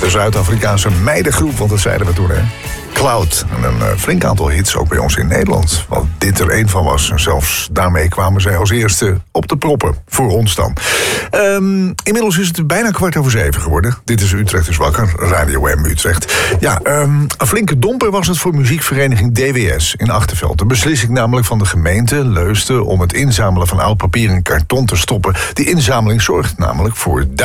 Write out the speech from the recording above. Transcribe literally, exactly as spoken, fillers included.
De Zuid-Afrikaanse meidengroep, want dat zeiden we toen, hè. Cloud. En een uh, flink aantal hits ook bij ons in Nederland. Want dit er één van was. En zelfs daarmee kwamen zij als eerste op de proppen. Voor ons dan. Um, inmiddels is het bijna kwart over zeven geworden. Dit is Utrecht is wakker. Radio M Utrecht. Ja, um, een flinke domper was het voor muziekvereniging D W S in Achterveld. De beslissing namelijk van de gemeente Leusden om het inzamelen van oud papier en karton te stoppen. Die inzameling zorgt namelijk voor